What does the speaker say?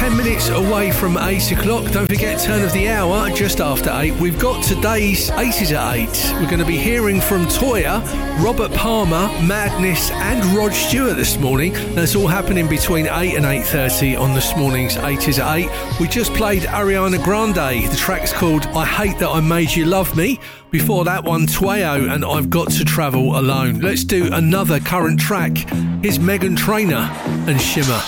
10 minutes away from 8 o'clock. Don't forget, turn of the hour, just after 8. We've got today's 8s at 8. We're going to be hearing from Toya, Robert Palmer, Madness and Rod Stewart this morning. That's all happening between 8 and 8:30 on this morning's 8s at 8. We just played Ariana Grande. The track's called I Hate That I Made You Love Me. Before that one, Twayo and I've Got to Travel Alone. Let's do another current track. Here's Meghan Trainor and Shimmer.